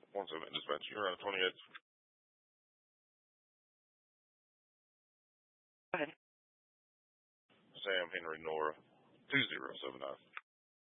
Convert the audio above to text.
17 dispatch. You're on 28. Go ahead. Sam Henry Nora 2079.